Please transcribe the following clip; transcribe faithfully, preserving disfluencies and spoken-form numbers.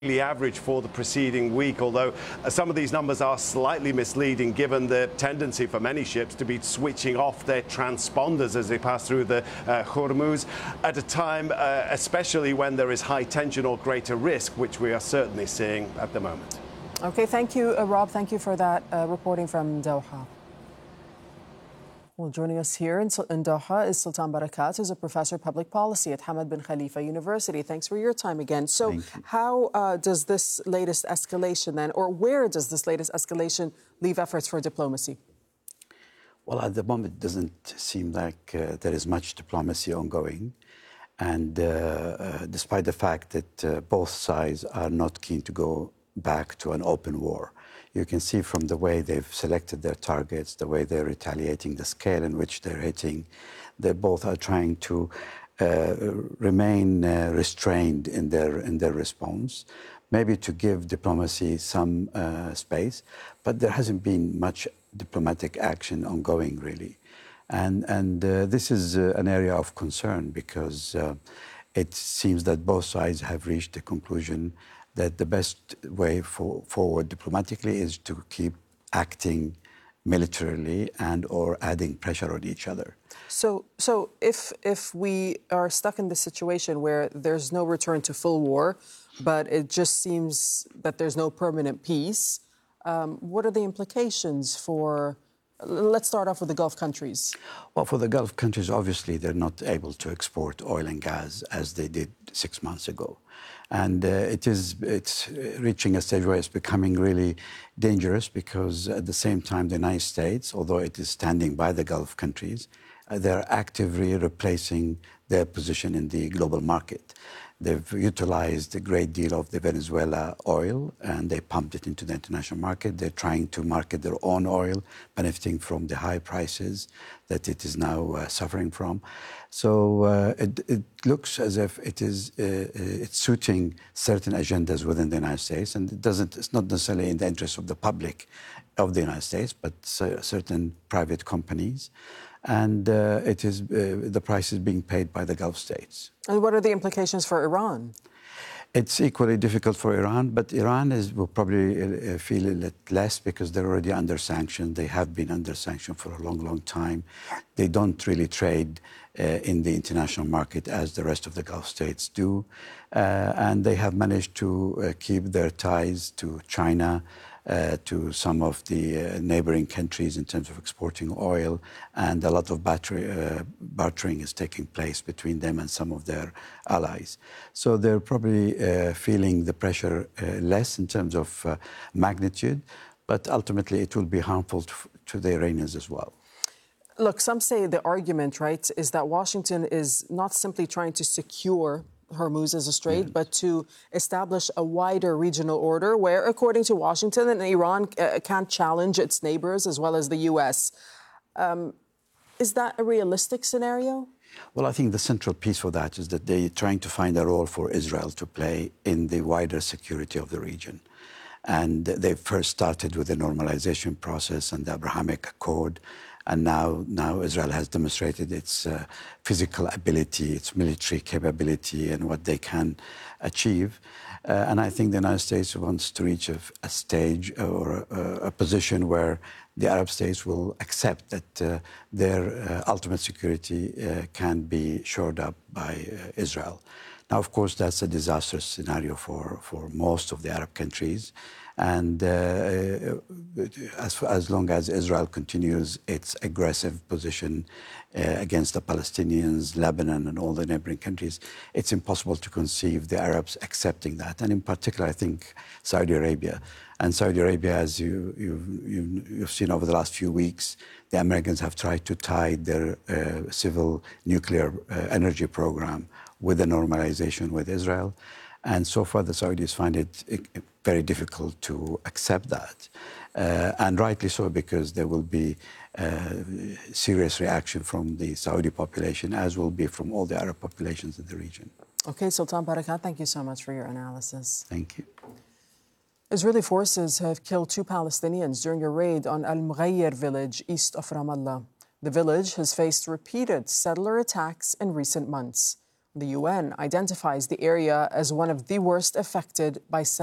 average for the preceding week, although uh, some of these numbers are slightly misleading given the tendency for many ships to be switching off their transponders as they pass through the uh, Hormuz at a time, uh, especially when there is high tension or greater risk, which we are certainly seeing at the moment. Okay, thank you, uh, Rob. Thank you for that uh, reporting from Doha. Well, joining us here in, in Doha is Sultan Barakat, who's a professor of public policy at Hamad bin Khalifa University. Thanks for your time again. So how uh, does this latest escalation then, or where does this latest escalation leave efforts for diplomacy? Well, at the moment, it doesn't seem like uh, there is much diplomacy ongoing. And uh, uh, despite the fact that uh, both sides are not keen to go back to an open war. You can see from the way they've selected their targets, the way they're retaliating, the scale in which they're hitting, they both are trying to uh, remain uh, restrained in their, in their response, maybe to give diplomacy some uh, space, but there hasn't been much diplomatic action ongoing, really. And, and uh, this is uh, an area of concern because uh, it seems that both sides have reached the conclusion that the best way for, forward diplomatically is to keep acting militarily and or adding pressure on each other. So, so if, if we are stuck in this situation where there's no return to full war, but it just seems that there's no permanent peace, um, what are the implications for... Let's start off with the Gulf countries. Well, for the Gulf countries, obviously, they're not able to export oil and gas as they did six months ago. And uh, it is, it's reaching a stage where it's becoming really dangerous because at the same time, the United States, although it is standing by the Gulf countries, uh, they're actively replacing their position in the global market. They've utilized a great deal of the Venezuela oil and they pumped it into the international market. They're trying to market their own oil, benefiting from the high prices that it is now uh, suffering from. So uh, it, it looks as if it is uh, it's suiting certain agendas within the United States, and it doesn't. It's not necessarily in the interest of the public of the United States, but certain private companies. And uh, it is uh, the price is being paid by the Gulf states. And what are the implications for Iran? It's equally difficult for Iran, but Iran is, will probably uh, feel a little less because they're already under sanction. They have been under sanction for a long, long time. They don't really trade uh, in the international market as the rest of the Gulf states do. Uh, and they have managed to uh, keep their ties to China, Uh, to some of the uh, neighboring countries in terms of exporting oil, and a lot of battery, uh, bartering is taking place between them and some of their allies. So they're probably uh, feeling the pressure uh, less in terms of uh, magnitude, but ultimately it will be harmful to, to the Iranians as well. Look, some say the argument, right, is that Washington is not simply trying to secure Hormuz as a strait, yes. but to establish a wider regional order where, according to Washington, and Iran uh, can't challenge its neighbors as well as the U S. Um, is that a realistic scenario? Well, I think the central piece for that is that they're trying to find a role for Israel to play in the wider security of the region. And they first started with the normalization process and the Abrahamic Accord. And now, now Israel has demonstrated its uh, physical ability, its military capability, and what they can achieve. Uh, and I think the United States wants to reach a, a stage or a, a position where the Arab states will accept that uh, their uh, ultimate security uh, can be shored up by uh, Israel. Now, of course, that's a disastrous scenario for, for most of the Arab countries. And uh, as, as long as Israel continues its aggressive position uh, against the Palestinians, Lebanon, and all the neighboring countries, it's impossible to conceive the Arabs accepting that. And in particular, I think Saudi Arabia. And Saudi Arabia, as you, you've, you've, you've seen over the last few weeks, the Americans have tried to tie their uh, civil nuclear uh, energy program with the normalization with Israel. And so far, the Saudis find it very difficult to accept that. Uh, and rightly so, because there will be uh, serious reaction from the Saudi population, as will be from all the Arab populations in the region. Okay, Sultan Barakat, thank you so much for your analysis. Thank you. Israeli forces have killed two Palestinians during a raid on Al Mughayr village east of Ramallah. The village has faced repeated settler attacks in recent months. The U N identifies the area as one of the worst affected by